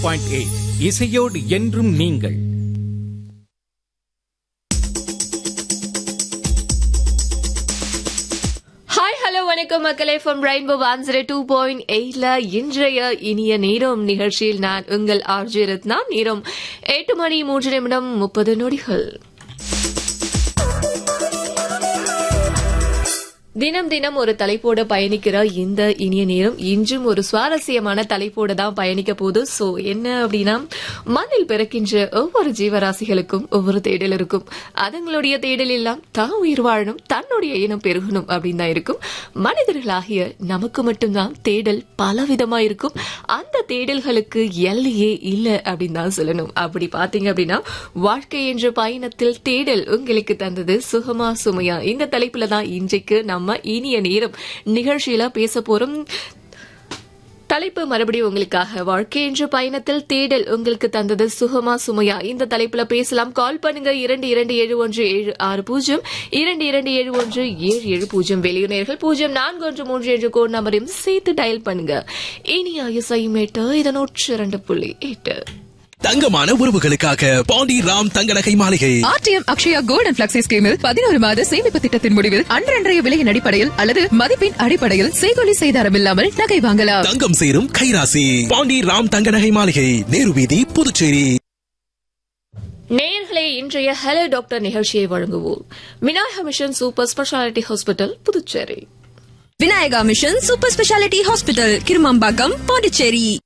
91.8 இசையோடு என்றும் நீங்கள். ஹாய் ஹலோ வணக்கம் மக்களே, ஃப்ரம் ரெயின்போ 102.8ல இன்றைய இனிய நேரம் நிகழ்ச்சியில் நான் உங்கள் ஆர்ஜே ரத்னா. நேரம் 8:03 தினம் தினம் ஒரு தலைப்போட பயணிக்கிற இந்த இனிய நேரம் இன்றும் ஒரு சுவாரஸ்யமான தலைப்போட தான் பயணிக்க போகுது. சோ என்ன அப்படின்னா, மண்ணில் பிறக்கின்ற ஒவ்வொரு ஜீவராசிகளுக்கும் ஒவ்வொரு தேடல் இருக்கும். அதுங்களுடைய தேடல் எல்லாம் தான் உயிர் வாழணும், தன்னுடைய இனம் பெருகணும் அப்படின்னு தான் இருக்கும். மனிதர்களாகிய நமக்கு மட்டும்தான் தேடல் பலவிதமா இருக்கும். அந்த தேடல்களுக்கு எல்லையே இல்லை அப்படின்னு தான் சொல்லணும். அப்படி பாத்தீங்க அப்படின்னா, வாழ்க்கை என்ற பயணத்தில் தேடல் உங்களுக்கு தந்தது சுகமா சுமையா? இந்த தலைப்புல தான் இன்றைக்கு நம்ம இனிய நேரம் நிகழ்ச்சியில பேச போறோம். தலைப்பு மறுபடியும் உங்களுக்காக, வாழ்க்கை என்ற பயணத்தில் தேடல் உங்களுக்கு தந்தது சுகமா சுமையா? இந்த தலைப்புல பேசலாம். கால் பண்ணுங்க 227176 227177. வெளியுறர்கள் 0413 என்ற கோட் நம்பரையும் சேர்த்து டயல் பண்ணுங்க. இனிய இசைமேட்டு 102.8. தங்கமான உறவுகளுக்காக பாண்டி ராம் தங்க நகை மாளிகை. RTM Akshaya gold and flexi ஸ்கீமில் 11 மாத சேமிப்பு திட்டத்தின் முடிவில் அன்றைய விலையின் அடிப்படையில் அல்லது மதிப்பின் அடிப்படையில் செய்கூலி செய்தாரம் இல்லாமல் நகை வாங்கலாம். தங்கம் சேரும் கைராசி. பாண்டி ராம் தங்க நகை மாளிகை, நேரு வீதி, புதுச்சேரி. நேயர்களே, இன்றைய ஹலோ டாக்டர் நிகழ்ச்சியை வழங்குவோம் Vinayaka mission super speciality hospital, Puducherry. Vinayaka mission super speciality hospital, Kirumampakkam, Pondicherry.